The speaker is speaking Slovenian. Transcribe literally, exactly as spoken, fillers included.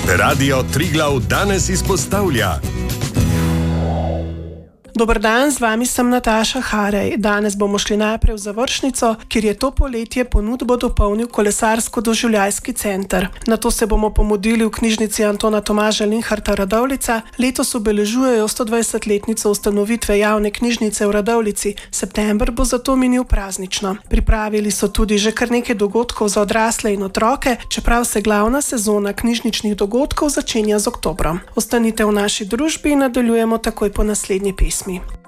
Radio Triglav danes izpostavlja. Dober dan, z vami sem Nataša Harej. Danes bomo šli najprej v Završnico, kjer je to poletje ponudbo dopolnil kolesarsko-doživljajski center. Nato se bomo pomudili v knjižnici Antona Tomaža Linharta Radovljica. Letos obeležujejo stodvajsetletnico ustanovitve javne knjižnice v Radovljici. September bo zato minil praznično. Pripravili so tudi že kar nekaj dogodkov za odrasle in otroke, čeprav se glavna sezona knjižničnih dogodkov začenja z oktobrom. Ostanite v naši družbi in nadaljujemo takoj po naslednji pesmi.